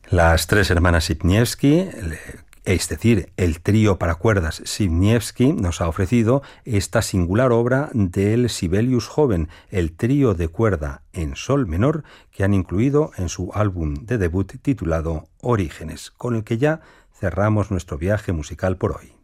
Las tres hermanas Sibniewski, es decir, el trío para cuerdas Sibniewski, nos ha ofrecido esta singular obra del Sibelius joven, el trío de cuerda en sol menor, que han incluido en su álbum de debut titulado Orígenes, con el que ya cerramos nuestro viaje musical por hoy.